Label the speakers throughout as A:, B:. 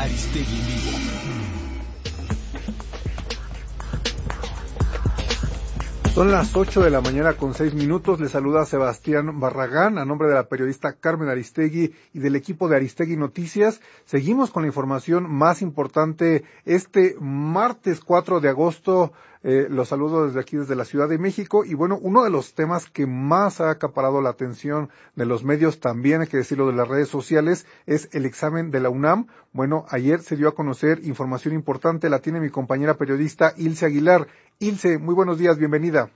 A: Aristegui en vivo.
B: Son las 8 de la mañana con 6 minutos. Le saluda Sebastián Barragán a nombre de la periodista Carmen Aristegui y del equipo de Aristegui Noticias. Seguimos con la información más importante este martes 4 de agosto. Los saludo desde aquí, desde la Ciudad de México. Y bueno, uno de los temas que más ha acaparado la atención de los medios, también hay que decirlo, de las redes sociales, es el examen de la UNAM. Bueno, ayer se dio a conocer información importante, la tiene mi compañera periodista Ilse Aguilar. Ilse, muy buenos días, bienvenida.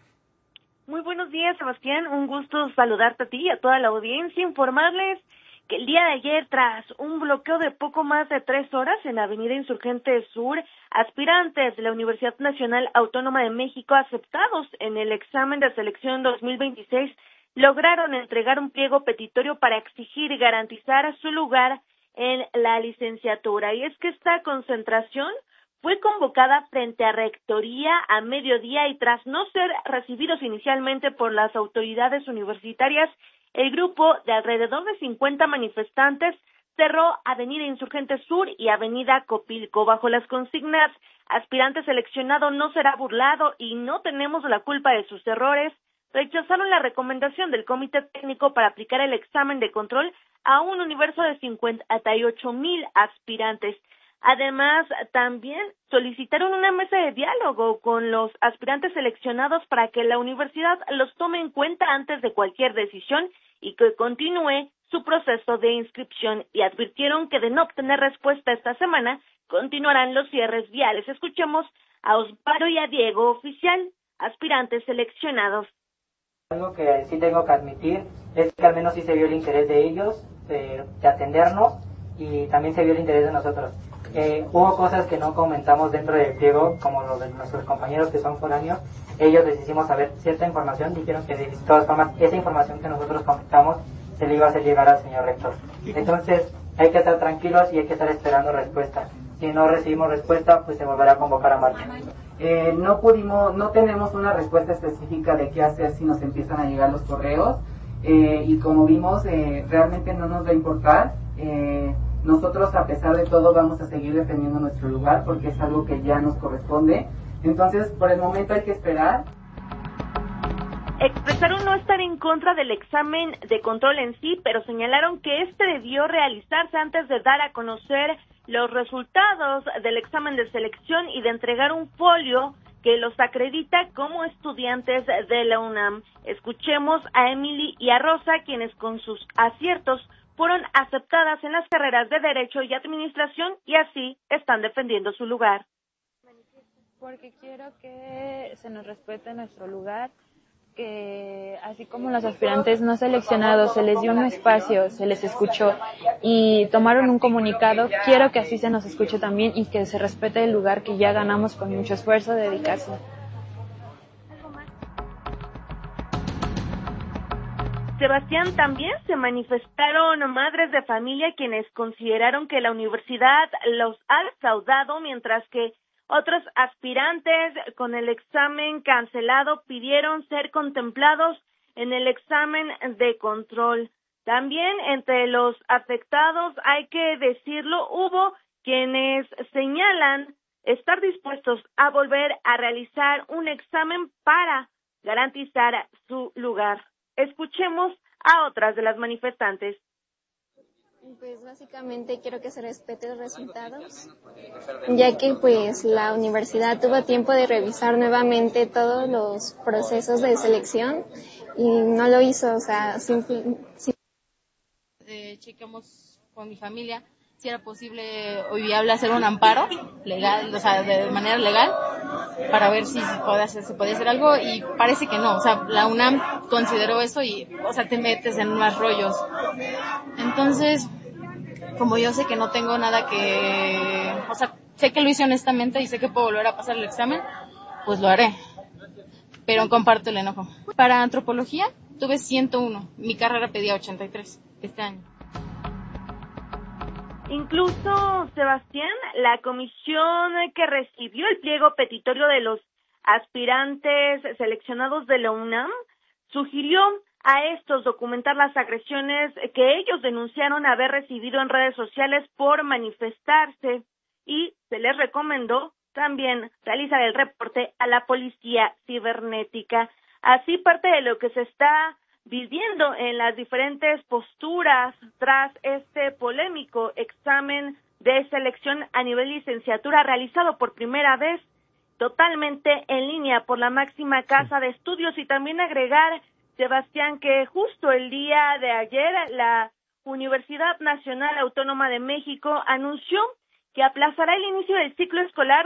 C: Muy buenos días, Sebastián. Un gusto saludarte a ti y a toda la audiencia. Informarles que el día de ayer, tras un bloqueo de poco más de 3 horas en la Avenida Insurgente Sur, aspirantes de la Universidad Nacional Autónoma de México aceptados en el examen de selección 2026 lograron entregar un pliego petitorio para exigir y garantizar su lugar en la licenciatura. Y es que esta concentración fue convocada frente a Rectoría a mediodía y tras no ser recibidos inicialmente por las autoridades universitarias, el grupo de alrededor de 50 manifestantes cerró Avenida Insurgente Sur y Avenida Copilco bajo las consignas: aspirante seleccionado no será burlado y no tenemos la culpa de sus errores. Rechazaron la recomendación del Comité Técnico para aplicar el examen de control a un universo de 58,000 aspirantes. Además, también solicitaron una mesa de diálogo con los aspirantes seleccionados para que la universidad los tome en cuenta antes de cualquier decisión y que continúe su proceso de inscripción, y advirtieron que de no obtener respuesta esta semana, continuarán los cierres viales. Escuchemos a Osvaldo y a Diego Oficial, aspirantes seleccionados.
D: Algo que sí tengo que admitir es que al menos sí se vio el interés de ellos de atendernos, y también se vio el interés de nosotros. Hubo cosas que no comentamos dentro del pliego, como los de nuestros compañeros que son foráneos. Ellos les hicimos saber cierta información, dijeron que de todas formas esa información que nosotros comentamos se le iba a hacer llegar al señor rector. Entonces hay que estar tranquilos y hay que estar esperando respuesta. Si no recibimos respuesta, pues se volverá a convocar a marcha.
E: No tenemos una respuesta específica de qué hacer si nos empiezan a llegar los correos, y como vimos, realmente no nos va a importar. Nosotros, a pesar de todo, vamos a seguir defendiendo nuestro lugar porque es algo que ya nos corresponde. Entonces, por el momento hay que esperar.
C: Expresaron no estar en contra del examen de control en sí, pero señalaron que este debió realizarse antes de dar a conocer los resultados del examen de selección y de entregar un folio que los acredita como estudiantes de la UNAM. Escuchemos a Emily y a Rosa, quienes con sus aciertos fueron aceptadas en las carreras de Derecho y Administración y así están defendiendo su lugar.
F: Porque quiero que se nos respete nuestro lugar, que así como los aspirantes no seleccionados se les dio un espacio, se les escuchó y tomaron un comunicado, quiero que así se nos escuche también y que se respete el lugar que ya ganamos con mucho esfuerzo, dedicación.
C: Sebastián, también se manifestaron madres de familia quienes consideraron que la universidad los ha defraudado, mientras que otros aspirantes con el examen cancelado pidieron ser contemplados en el examen de control. También entre los afectados, hay que decirlo, hubo quienes señalan estar dispuestos a volver a realizar un examen para garantizar su lugar. Escuchemos a otras de las manifestantes.
G: Pues básicamente quiero que se respeten los resultados, ya que pues la universidad tuvo tiempo de revisar nuevamente todos los procesos de selección y no lo hizo, o sea,
H: checamos con mi familia si era posible o viable hacer un amparo legal, o sea, de manera legal, para ver si se puede hacer algo, y parece que no. O sea, la UNAM consideró eso y, o sea, te metes en más rollos. Entonces, como yo sé que no tengo nada que, o sea, sé que lo hice honestamente y sé que puedo volver a pasar el examen, pues lo haré. Pero comparto el enojo. Para antropología tuve 101, mi carrera pedía 83 este año.
C: Incluso, Sebastián, la comisión que recibió el pliego petitorio de los aspirantes seleccionados de la UNAM sugirió a estos documentar las agresiones que ellos denunciaron haber recibido en redes sociales por manifestarse, y se les recomendó también realizar el reporte a la policía cibernética. Así, parte de lo que se está viviendo en las diferentes posturas tras este polémico examen de selección a nivel licenciatura realizado por primera vez totalmente en línea por la máxima casa de estudios. Y también agregar, Sebastián, que justo el día de ayer la Universidad Nacional Autónoma de México anunció que aplazará el inicio del ciclo escolar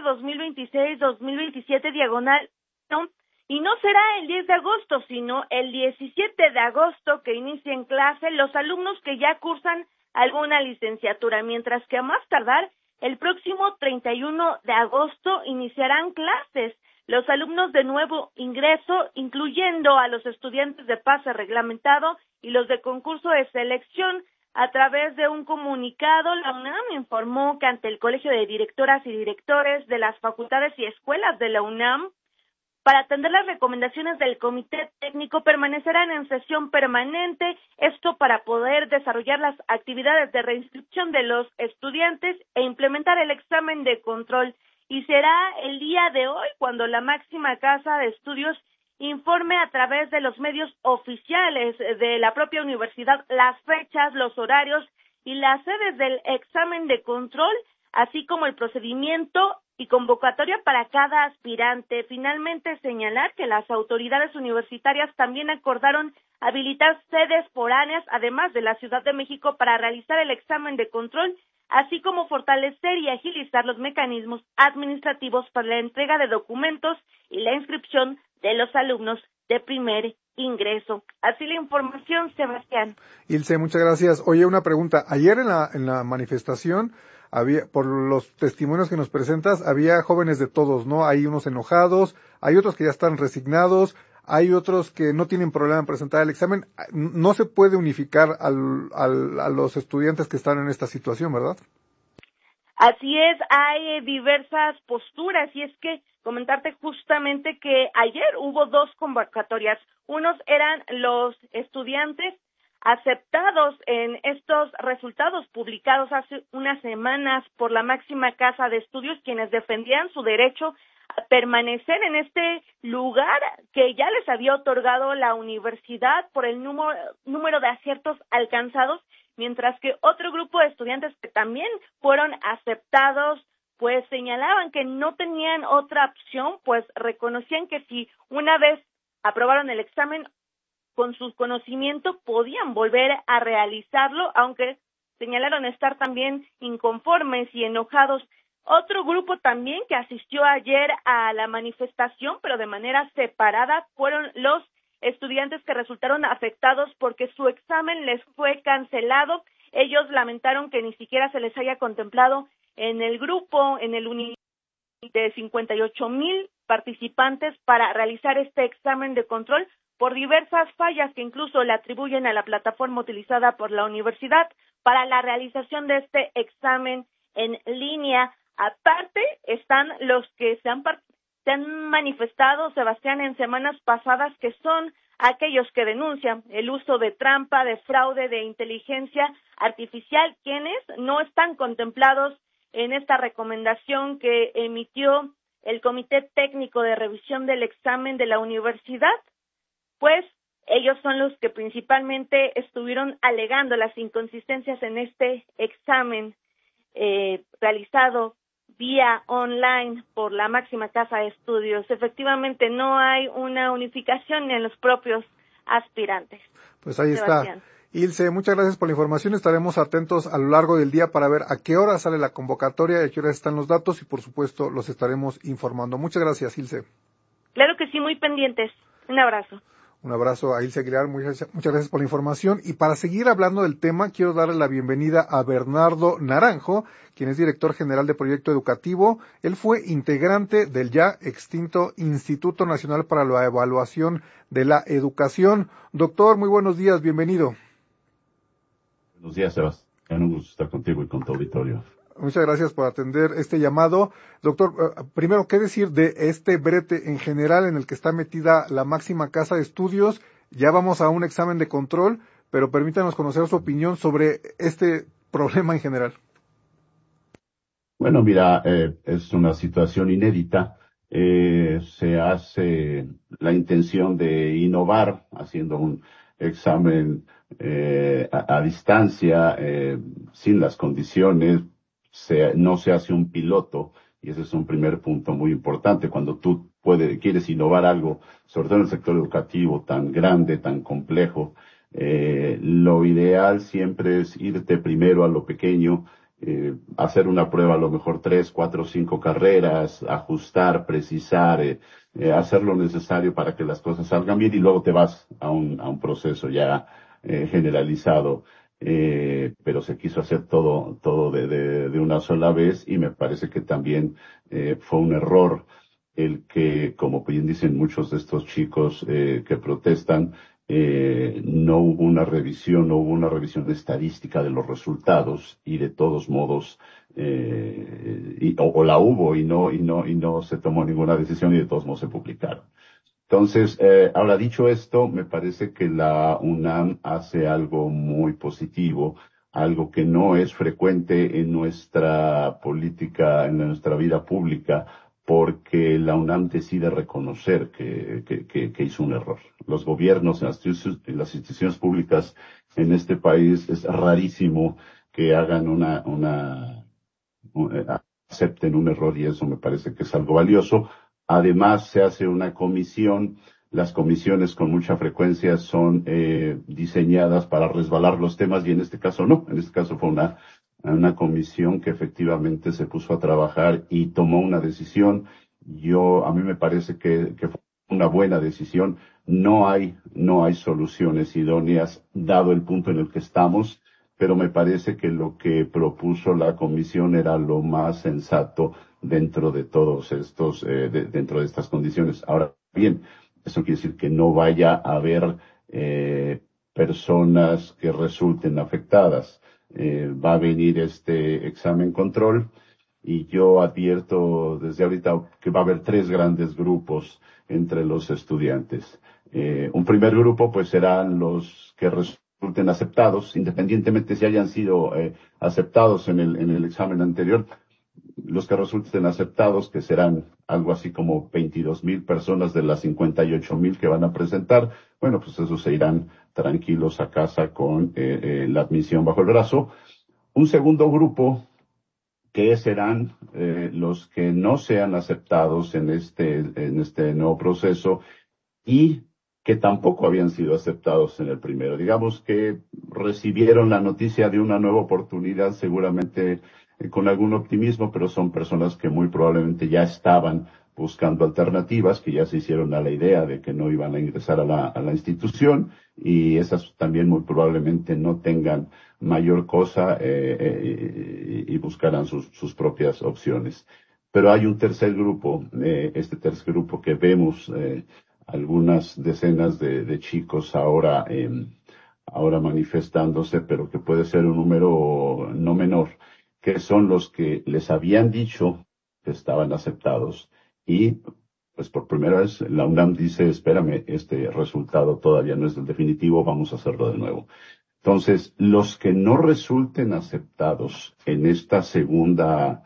C: 2026-2027 diagonal, ¿no? Y no será el 10 de agosto, sino el 17 de agosto que inicia en clase los alumnos que ya cursan alguna licenciatura, mientras que a más tardar el próximo 31 de agosto iniciarán clases los alumnos de nuevo ingreso, incluyendo a los estudiantes de pase reglamentado y los de concurso de selección. A través de un comunicado, la UNAM informó que ante el Colegio de Directoras y Directores de las facultades y escuelas de la UNAM, para atender las recomendaciones del Comité Técnico, permanecerán en sesión permanente, esto para poder desarrollar las actividades de reinscripción de los estudiantes e implementar el examen de control. Y será el día de hoy cuando la máxima casa de estudios informe a través de los medios oficiales de la propia universidad las fechas, los horarios y las sedes del examen de control, así como el procedimiento y convocatoria para cada aspirante. Finalmente, señalar que las autoridades universitarias también acordaron habilitar sedes foráneas, además de la Ciudad de México, para realizar el examen de control, así como fortalecer y agilizar los mecanismos administrativos para la entrega de documentos y la inscripción de los alumnos de primer ingreso. Así la información, Sebastián.
B: Ilse, muchas gracias. Oye, una pregunta. Ayer en la manifestación, por los testimonios que nos presentas, había jóvenes de todos, ¿no? Hay unos enojados, hay otros que ya están resignados, hay otros que no tienen problema en presentar el examen. No se puede unificar a los estudiantes que están en esta situación, ¿verdad?
C: Así es, hay diversas posturas, y es que comentarte justamente que ayer hubo dos convocatorias. Unos eran los estudiantes aceptados en estos resultados publicados hace unas semanas por la máxima casa de estudios, quienes defendían su derecho a permanecer en este lugar que ya les había otorgado la universidad por el número de aciertos alcanzados, mientras que otro grupo de estudiantes que también fueron aceptados, pues señalaban que no tenían otra opción, pues reconocían que si una vez aprobaron el examen, con su conocimiento podían volver a realizarlo, aunque señalaron estar también inconformes y enojados. Otro grupo también que asistió ayer a la manifestación, pero de manera separada, fueron los estudiantes que resultaron afectados porque su examen les fue cancelado. Ellos lamentaron que ni siquiera se les haya contemplado en el grupo, en el de 58,000 participantes para realizar este examen de control, por diversas fallas que incluso le atribuyen a la plataforma utilizada por la universidad para la realización de este examen en línea. Aparte, están los que se han manifestado, Sebastián, en semanas pasadas, que son aquellos que denuncian el uso de trampa, de fraude, de inteligencia artificial, quienes no están contemplados en esta recomendación que emitió el Comité Técnico de Revisión del Examen de la Universidad. Pues ellos son los que principalmente estuvieron alegando las inconsistencias en este examen realizado vía online por la máxima casa de estudios. Efectivamente, no hay una unificación en los propios aspirantes.
B: Pues ahí
C: Sebastián.
B: está. Ilse, muchas gracias por la información. Estaremos atentos a lo largo del día para ver a qué hora sale la convocatoria y a qué hora están los datos, y por supuesto los estaremos informando. Muchas gracias, Ilse.
C: Claro que sí, muy pendientes. Un abrazo.
B: Un abrazo a Ilse Aguilar, muchas gracias por la información. Y para seguir hablando del tema, quiero darle la bienvenida a Bernardo Naranjo, quien es director general de Proyecto Educativo. Él fue integrante del ya extinto Instituto Nacional para la Evaluación de la Educación. Doctor, muy buenos días, bienvenido.
A: Buenos días, Sebastián. Un gusto estar contigo y con tu auditorio.
B: Muchas gracias por atender este llamado. Doctor, primero, ¿qué decir de este brete en general en el que está metida la máxima casa de estudios Ya vamos a un examen de control, pero permítanos conocer su opinión sobre este problema en general.
A: Bueno, mira, es una situación inédita. Se hace la intención de innovar haciendo un examen a distancia, sin las condiciones. No se hace un piloto, y ese es un primer punto muy importante. Cuando tú quieres innovar algo, sobre todo en el sector educativo tan grande, tan complejo, lo ideal siempre es irte primero a lo pequeño, hacer una prueba, a lo mejor 3, 4, 5 carreras, ajustar, precisar, hacer lo necesario para que las cosas salgan bien y luego te vas a un proceso ya generalizado. Pero se quiso hacer todo de una sola vez, y me parece que también fue un error el que, como bien dicen muchos de estos chicos que protestan, no hubo una revisión estadística de los resultados, y de todos modos, o la hubo y no se tomó ninguna decisión, y de todos modos se publicaron. Entonces, ahora dicho esto, me parece que la UNAM hace algo muy positivo, algo que no es frecuente en nuestra política, en nuestra vida pública, porque la UNAM decide reconocer que hizo un error. Los gobiernos en las instituciones públicas en este país es rarísimo que hagan acepten un error, y eso me parece que es algo valioso. Además, se hace una comisión. Las comisiones con mucha frecuencia son diseñadas para resbalar los temas, y en este caso no. En este caso fue una comisión que efectivamente se puso a trabajar y tomó una decisión. A mí me parece que fue una buena decisión. No hay soluciones idóneas dado el punto en el que estamos, pero me parece que lo que propuso la comisión era lo más sensato dentro de todos dentro de estas condiciones. Ahora bien, eso quiere decir que no vaya a haber personas que resulten afectadas. Va a venir este examen control, y yo advierto desde ahorita que va a haber 3 grandes grupos entre los estudiantes. Un primer grupo pues serán los que resulten aceptados, independientemente si hayan sido aceptados en el examen anterior. Los que resulten aceptados, que serán algo así como 22,000 personas de las 58,000 que van a presentar, bueno, pues esos se irán tranquilos a casa con la admisión bajo el brazo. Un segundo grupo, que serán los que no sean aceptados en este nuevo proceso, y que tampoco habían sido aceptados en el primero. Digamos que recibieron la noticia de una nueva oportunidad, seguramente con algún optimismo, pero son personas que muy probablemente ya estaban buscando alternativas, que ya se hicieron a la idea de que no iban a ingresar a la institución, y esas también muy probablemente no tengan mayor cosa y buscarán sus propias opciones. Pero hay un tercer grupo, este tercer grupo que vemos algunas decenas de chicos ahora manifestándose, pero que puede ser un número no menor, que son los que les habían dicho que estaban aceptados, y pues por primera vez la UNAM dice: espérame, este resultado todavía no es el definitivo, vamos a hacerlo de nuevo. Entonces, los que no resulten aceptados en este segundo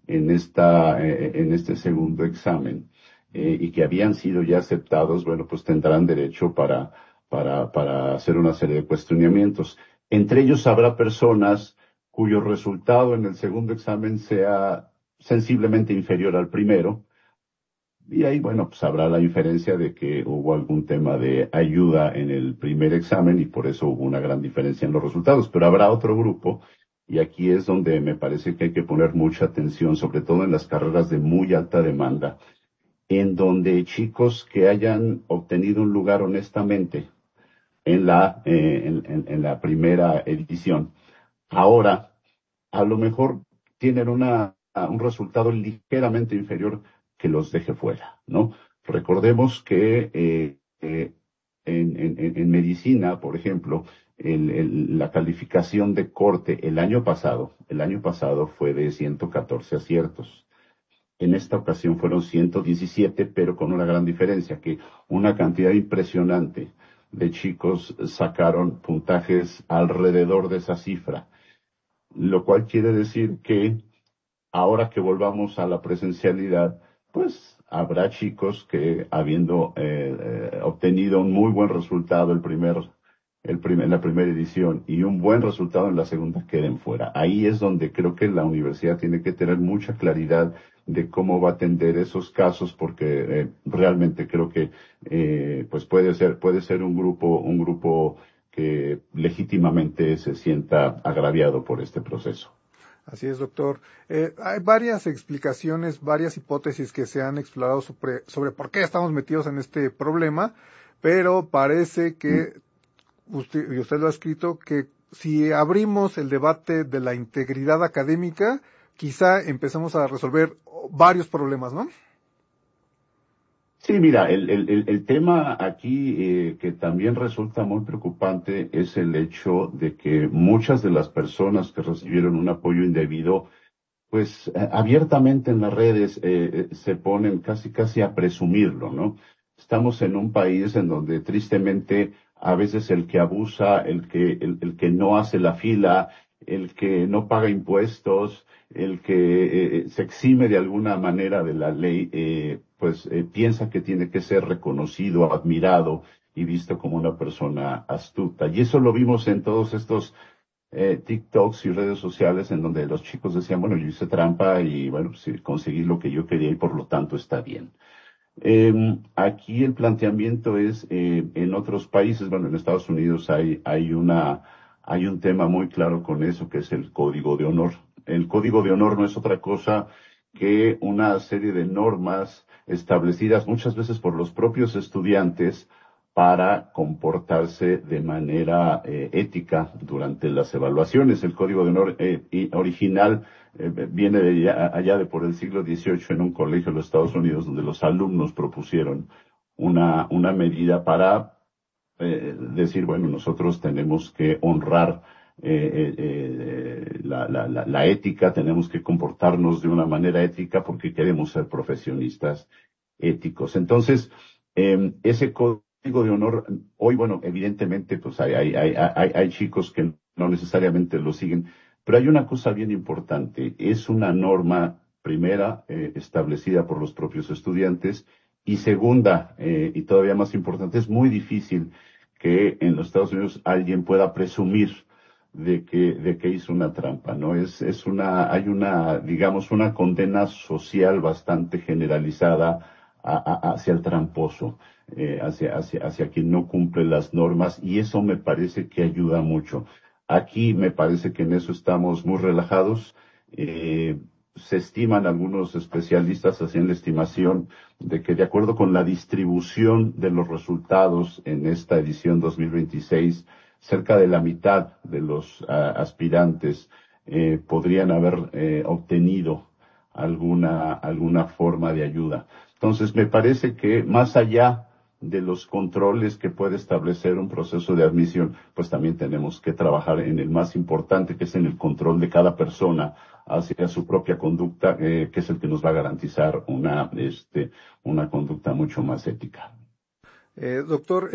A: examen, y que habían sido ya aceptados, bueno, pues tendrán derecho para hacer una serie de cuestionamientos. Entre ellos habrá personas cuyo resultado en el segundo examen sea sensiblemente inferior al primero, y ahí, bueno, pues habrá la inferencia de que hubo algún tema de ayuda en el primer examen, y por eso hubo una gran diferencia en los resultados. Pero habrá otro grupo, y aquí es donde me parece que hay que poner mucha atención, sobre todo en las carreras de muy alta demanda, en donde chicos que hayan obtenido un lugar honestamente en la primera edición, ahora a lo mejor tienen un resultado ligeramente inferior que los deje fuera, ¿no? Recordemos que en medicina, por ejemplo, la calificación de corte el año pasado fue de 114 aciertos. En esta ocasión fueron 117, pero con una gran diferencia, que una cantidad impresionante de chicos sacaron puntajes alrededor de esa cifra, lo cual quiere decir que ahora que volvamos a la presencialidad, pues habrá chicos que habiendo obtenido un muy buen resultado en la primera edición y un buen resultado en la segunda queden fuera. Ahí es donde creo que la universidad tiene que tener mucha claridad de cómo va a atender esos casos, porque realmente creo que pues puede ser un grupo que legítimamente se sienta agraviado por este proceso.
B: Así es, doctor. Hay varias explicaciones, varias hipótesis que se han explorado sobre por qué estamos metidos en este problema, pero parece que usted lo ha escrito, que si abrimos el debate de la integridad académica, quizá empecemos a resolver varios problemas, ¿no?
A: Sí, mira, el tema aquí que también resulta muy preocupante es el hecho de que muchas de las personas que recibieron un apoyo indebido, pues abiertamente en las redes se ponen casi a presumirlo, ¿no? Estamos en un país en donde tristemente a veces el que abusa, el que no hace la fila, el que no paga impuestos, el que se exime de alguna manera de la ley, piensa que tiene que ser reconocido, admirado y visto como una persona astuta. Y eso lo vimos en todos estos TikToks y redes sociales en donde los chicos decían, bueno, yo hice trampa y bueno, sí, conseguí lo que yo quería y por lo tanto está bien. Aquí el planteamiento es, en otros países, bueno, en Estados Unidos hay un tema muy claro con eso, que es el código de honor. El código de honor no es otra cosa que una serie de normas establecidas muchas veces por los propios estudiantes para comportarse de manera ética durante las evaluaciones. El código de honor original viene de allá de por el siglo XVIII en un colegio de los Estados Unidos, donde los alumnos propusieron una medida para decir, bueno, nosotros tenemos que honrar la ética, tenemos que comportarnos de una manera ética porque queremos ser profesionistas éticos. Entonces, ese código de honor, hoy, bueno, evidentemente, pues hay chicos que no necesariamente lo siguen, pero hay una cosa bien importante, es una norma, primera, establecida por los propios estudiantes, y segunda, y todavía más importante, es muy difícil que en los Estados Unidos alguien pueda presumir de que hizo una trampa, ¿no? Hay una, digamos, una condena social bastante generalizada hacia el tramposo, hacia quien no cumple las normas, y eso me parece que ayuda mucho. Aquí me parece que en eso estamos muy relajados. Se estiman algunos especialistas, hacían la estimación de que de acuerdo con la distribución de los resultados en esta edición 2026, cerca de la mitad de los aspirantes podrían haber obtenido alguna forma de ayuda. Entonces, me parece que más allá de los controles que puede establecer un proceso de admisión, pues también tenemos que trabajar en el más importante, que es en el control de cada persona hacia su propia conducta, que es el que nos va a garantizar una conducta mucho más ética.
B: Doctor,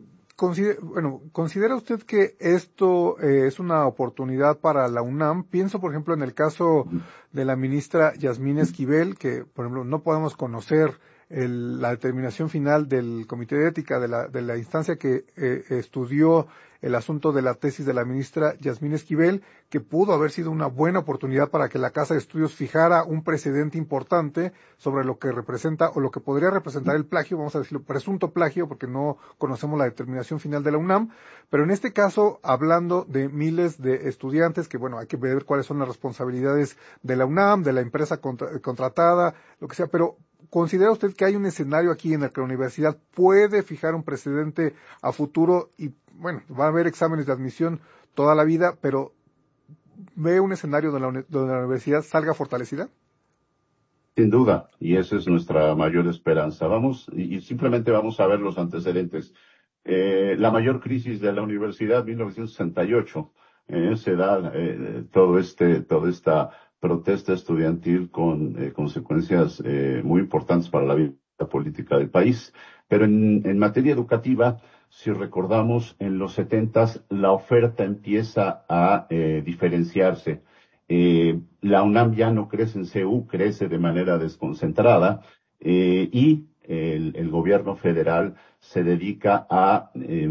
B: ¿considera usted que esto es una oportunidad para la UNAM? Pienso, por ejemplo, en el caso de la ministra Yasmín Esquivel, que, por ejemplo, no podemos conocer la determinación final del Comité de Ética de la instancia que estudió el asunto de la tesis de la ministra Yasmín Esquivel, que pudo haber sido una buena oportunidad para que la Casa de Estudios fijara un precedente importante sobre lo que representa o lo que podría representar el plagio, vamos a decirlo, presunto plagio, porque no conocemos la determinación final de la UNAM, pero en este caso, hablando de miles de estudiantes, que bueno, hay que ver cuáles son las responsabilidades de la UNAM, de la empresa contratada, lo que sea, pero ¿considera usted que hay un escenario aquí en el que la universidad puede fijar un precedente a futuro y, bueno, va a haber exámenes de admisión toda la vida, pero ve un escenario donde la universidad salga fortalecida?
A: Sin duda, y esa es nuestra mayor esperanza. Y simplemente vamos a ver los antecedentes. La mayor crisis de la universidad, 1968, se da toda esta protesta estudiantil con consecuencias muy importantes para la vida política del país. Pero en materia educativa si recordamos, en los 70s la oferta empieza a diferenciarse. La UNAM ya no crece en CEU, crece de manera desconcentrada, y el gobierno federal se dedica a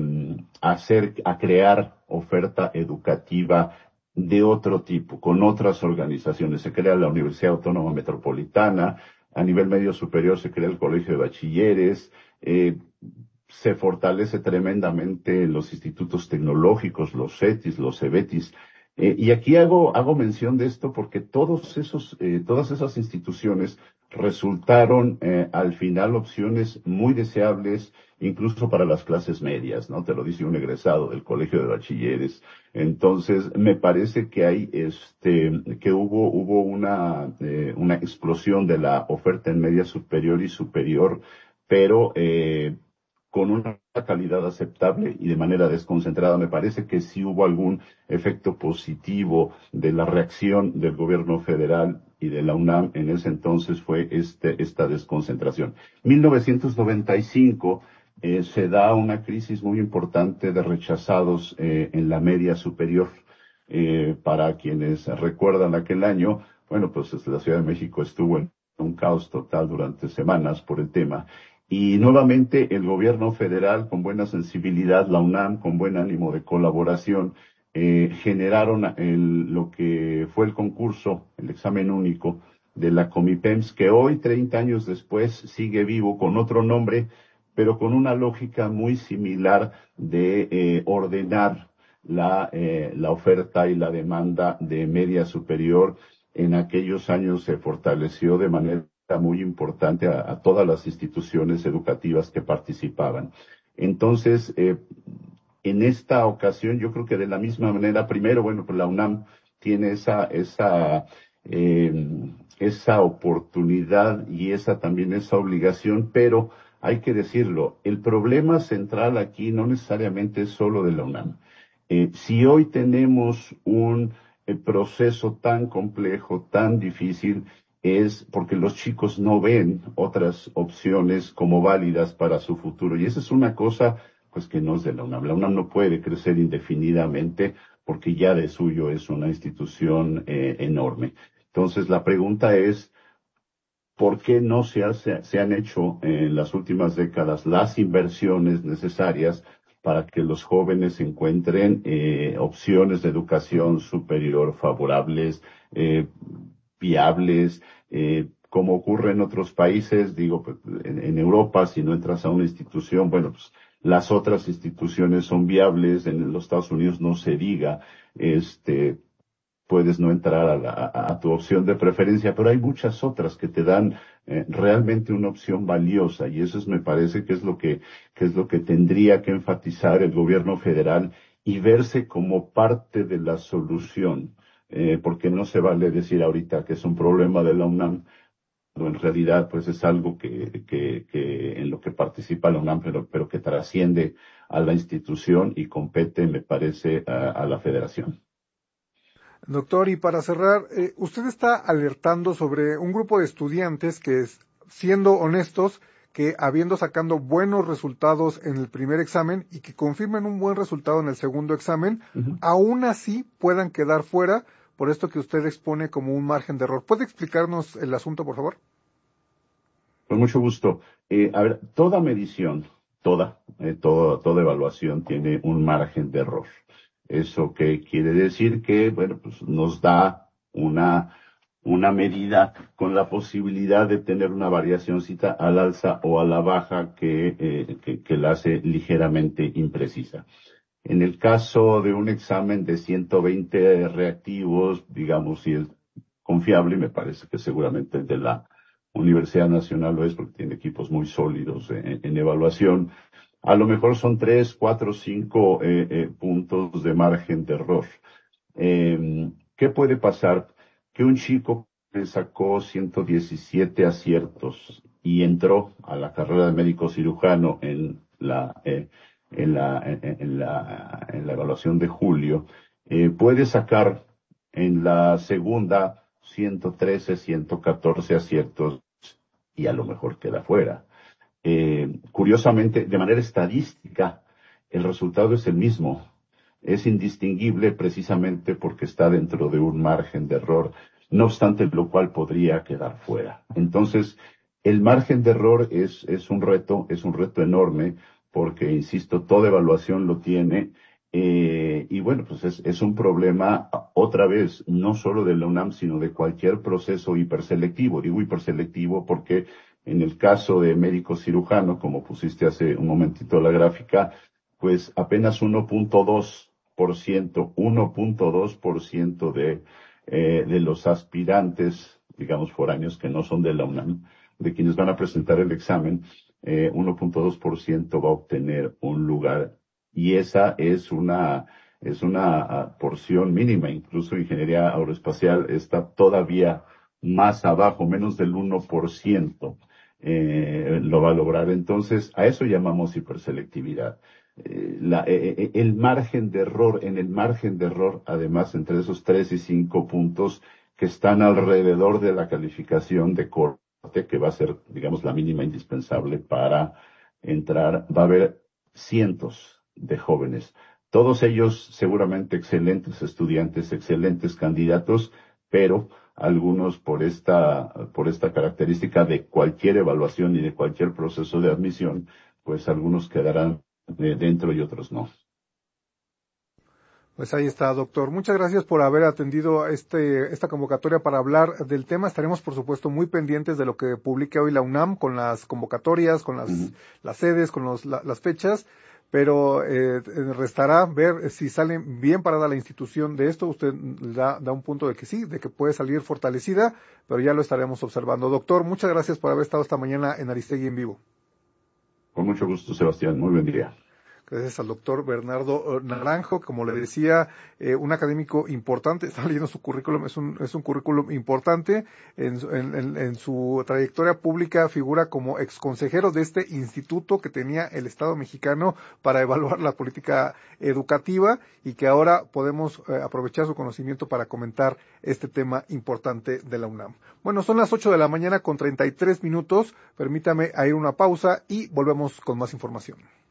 A: crear oferta educativa de otro tipo, con otras organizaciones. Se crea la Universidad Autónoma Metropolitana, a nivel medio superior se crea el Colegio de Bachilleres, se fortalece tremendamente los institutos tecnológicos, los CETIS, los CEBETIS. Y aquí hago mención de esto porque todas esas instituciones resultaron al final opciones muy deseables, incluso para las clases medias, ¿no? Te lo dice un egresado del Colegio de Bachilleres. Entonces, me parece que hay, que hubo una explosión de la oferta en media superior y superior, pero, con una calidad aceptable y de manera desconcentrada. Me parece que sí hubo algún efecto positivo de la reacción del gobierno federal y de la UNAM en ese entonces fue esta desconcentración. 1995 se da una crisis muy importante de rechazados en la media superior. Para quienes recuerdan aquel año, bueno, pues la Ciudad de México estuvo en un caos total durante semanas por el tema. Y nuevamente el gobierno federal, con buena sensibilidad, la UNAM, con buen ánimo de colaboración, generaron lo que fue el concurso, el examen único de la Comipems, que hoy, 30 años después, sigue vivo con otro nombre, pero con una lógica muy similar de ordenar la oferta y la demanda de media superior. En aquellos años se fortaleció de manera muy importante a todas las instituciones educativas que participaban. Entonces, en esta ocasión, yo creo que de la misma manera, primero, bueno, pues la UNAM tiene esa oportunidad y también esa obligación, pero hay que decirlo, el problema central aquí no necesariamente es solo de la UNAM. Si hoy tenemos un proceso tan complejo, tan difícil, es porque los chicos no ven otras opciones como válidas para su futuro. Y esa es una cosa, pues, que no es de la UNAM. La UNAM no puede crecer indefinidamente porque ya de suyo es una institución enorme. Entonces, la pregunta es, ¿por qué no se han hecho en las últimas décadas las inversiones necesarias para que los jóvenes encuentren opciones de educación superior favorables, viables, como ocurre en otros países? Digo, pues, en Europa, si no entras a una institución, bueno, pues las otras instituciones son viables. En los Estados Unidos no se diga, puedes no entrar a tu opción de preferencia, pero hay muchas otras que te dan realmente una opción valiosa, y eso me parece que es lo que tendría que enfatizar el gobierno federal y verse como parte de la solución, porque no se vale decir ahorita que es un problema de la UNAM, cuando en realidad pues es algo que en lo que participa la UNAM, pero que trasciende a la institución y compete, me parece, a la federación.
B: Doctor, y para cerrar, usted está alertando sobre un grupo de estudiantes que, siendo honestos, que habiendo sacado buenos resultados en el primer examen y que confirmen un buen resultado en el segundo examen, aún así puedan quedar fuera por esto que usted expone como un margen de error. ¿Puede explicarnos el asunto, por favor?
A: Con mucho gusto. A ver, toda medición, toda evaluación tiene un margen de error. ¿Eso qué quiere decir? Que, bueno, pues nos da una medida con la posibilidad de tener una variacióncita al alza o a la baja que la hace ligeramente imprecisa. En el caso de un examen de 120 reactivos, digamos, si es confiable, y me parece que seguramente el de la Universidad Nacional lo es porque tiene equipos muy sólidos en evaluación, a lo mejor son 3, 4, 5 puntos de margen de error. ¿Qué puede pasar? Que un chico que sacó 117 aciertos y entró a la carrera de médico cirujano en la evaluación de julio, puede sacar en la segunda 113, 114 aciertos y a lo mejor queda fuera. Curiosamente, de manera estadística, el resultado es el mismo. Es indistinguible precisamente porque está dentro de un margen de error, no obstante lo cual podría quedar fuera. Entonces, el margen de error es un reto enorme, porque, insisto, toda evaluación lo tiene, y bueno, pues es un problema, otra vez, no solo de la UNAM, sino de cualquier proceso hiperselectivo. Digo hiperselectivo porque en el caso de médico cirujano, como pusiste hace un momentito la gráfica, pues apenas 1.2% de los aspirantes, digamos, foráneos que no son de la UNAM, de quienes van a presentar el examen, 1.2% va a obtener un lugar, y esa es una porción mínima. Incluso ingeniería aeroespacial está todavía más abajo, menos del 1%, lo va a lograr. Entonces, a eso llamamos hiperselectividad. El margen de error, además, entre esos 3 y 5 puntos que están alrededor de la calificación de corte, que va a ser, digamos, la mínima indispensable para entrar, va a haber cientos de jóvenes, todos ellos seguramente excelentes estudiantes, excelentes candidatos, pero algunos por esta característica de cualquier evaluación y de cualquier proceso de admisión, pues algunos quedarán dentro y otros no.
B: Pues ahí está, doctor. Muchas gracias por haber atendido esta convocatoria para hablar del tema. Estaremos, por supuesto, muy pendientes de lo que publique hoy la UNAM con las convocatorias, con las sedes, con las fechas, pero restará ver si sale bien parada la institución de esto. Usted da un punto de que sí, de que puede salir fortalecida, pero ya lo estaremos observando. Doctor, muchas gracias por haber estado esta mañana en Aristegui en vivo.
A: Con mucho gusto, Sebastián. Muy buen día.
B: Gracias al doctor Bernardo Naranjo, como le decía, un académico importante. Está leyendo su currículum, es un currículum importante. En su trayectoria pública figura como exconsejero de este instituto que tenía el Estado mexicano para evaluar la política educativa, y que ahora podemos aprovechar su conocimiento para comentar este tema importante de la UNAM. Bueno, son las 8 de la mañana con 33 minutos. Permítame ir una pausa y volvemos con más información.